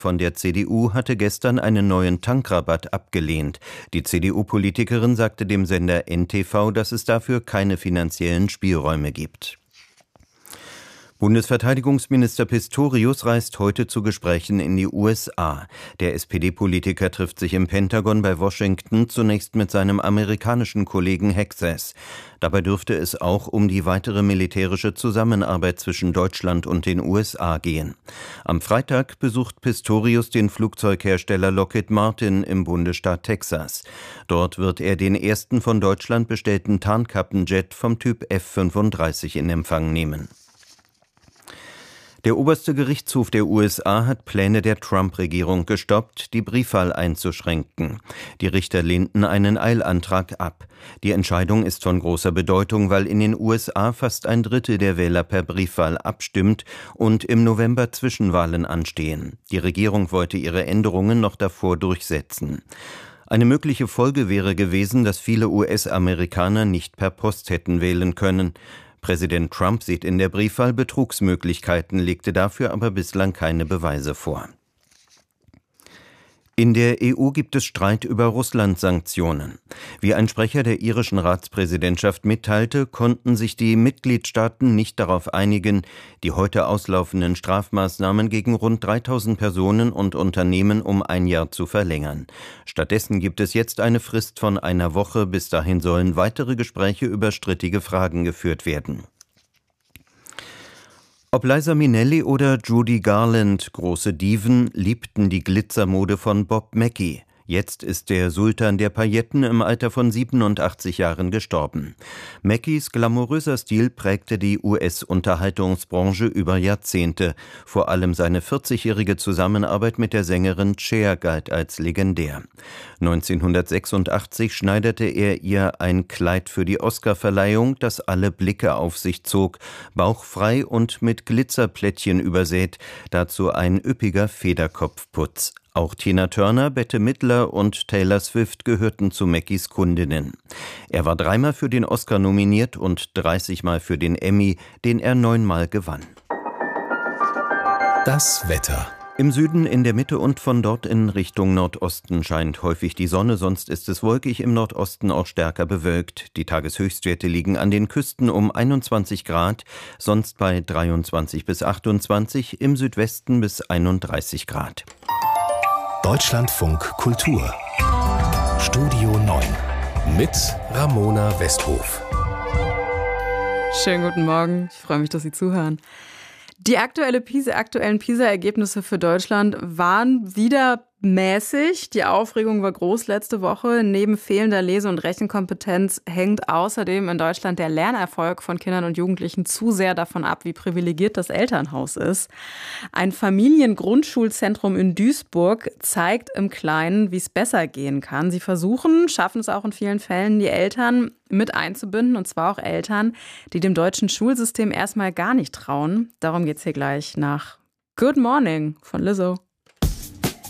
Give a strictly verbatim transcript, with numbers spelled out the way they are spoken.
von der C D U hatte gestern einen neuen Tankrabatt abgelehnt. Die C D U-Politikerin sagte dem Sender N T V, dass es dafür keine finanziellen Spielräume gibt. Bundesverteidigungsminister Pistorius reist heute zu Gesprächen in die U S A. Der S P D-Politiker trifft sich im Pentagon bei Washington zunächst mit seinem amerikanischen Kollegen Hexas. Dabei dürfte es auch um die weitere militärische Zusammenarbeit zwischen Deutschland und den U S A gehen. Am Freitag besucht Pistorius den Flugzeughersteller Lockheed Martin im Bundesstaat Texas. Dort wird er den ersten von Deutschland bestellten Tarnkappenjet vom Typ F fünfunddreißig in Empfang nehmen. Der oberste Gerichtshof der U S A hat Pläne der Trump-Regierung gestoppt, die Briefwahl einzuschränken. Die Richter lehnten einen Eilantrag ab. Die Entscheidung ist von großer Bedeutung, weil in den U S A fast ein Drittel der Wähler per Briefwahl abstimmt und im November Zwischenwahlen anstehen. Die Regierung wollte ihre Änderungen noch davor durchsetzen. Eine mögliche Folge wäre gewesen, dass viele U S-Amerikaner nicht per Post hätten wählen können. Präsident Trump sieht in der Briefwahl Betrugsmöglichkeiten, legte dafür aber bislang keine Beweise vor. In der E U gibt es Streit über Russland-Sanktionen. Wie ein Sprecher der irischen Ratspräsidentschaft mitteilte, konnten sich die Mitgliedstaaten nicht darauf einigen, die heute auslaufenden Strafmaßnahmen gegen rund dreitausend Personen und Unternehmen um ein Jahr zu verlängern. Stattdessen gibt es jetzt eine Frist von einer Woche. Bis dahin sollen weitere Gespräche über strittige Fragen geführt werden. Ob Liza Minnelli oder Judy Garland, große Diven, liebten die Glitzermode von Bob Mackie. Jetzt ist der Sultan der Pailletten im Alter von siebenundachtzig Jahren gestorben. Mackies glamouröser Stil prägte die U S-Unterhaltungsbranche über Jahrzehnte. Vor allem seine vierzigjährige Zusammenarbeit mit der Sängerin Cher galt als legendär. neunzehnhundertsechsundachtzig schneiderte er ihr ein Kleid für die Oscarverleihung, das alle Blicke auf sich zog, bauchfrei und mit Glitzerplättchen übersät, dazu ein üppiger Federkopfputz. Auch Tina Turner, Bette Midler und Taylor Swift gehörten zu Mackies Kundinnen. Er war dreimal für den Oscar nominiert und dreißig Mal für den Emmy, den er neunmal gewann. Das Wetter. Im Süden, in der Mitte und von dort in Richtung Nordosten scheint häufig die Sonne, sonst ist es wolkig, im Nordosten auch stärker bewölkt. Die Tageshöchstwerte liegen an den Küsten um einundzwanzig Grad, sonst bei dreiundzwanzig bis achtundzwanzig, im Südwesten bis einunddreißig Grad. Deutschlandfunk Kultur. Studio neun mit Ramona Westhof. Schönen guten Morgen, ich freue mich, dass Sie zuhören. Die aktuelle PISA, aktuellen PISA-Ergebnisse für Deutschland waren wieder mäßig. Die Aufregung war groß letzte Woche. Neben fehlender Lese- und Rechenkompetenz hängt außerdem in Deutschland der Lernerfolg von Kindern und Jugendlichen zu sehr davon ab, wie privilegiert das Elternhaus ist. Ein Familiengrundschulzentrum in Duisburg zeigt im Kleinen, wie es besser gehen kann. Sie versuchen, schaffen es auch in vielen Fällen, die Eltern mit einzubinden, und zwar auch Eltern, die dem deutschen Schulsystem erstmal gar nicht trauen. Darum geht's hier gleich nach Good Morning von Lizzo.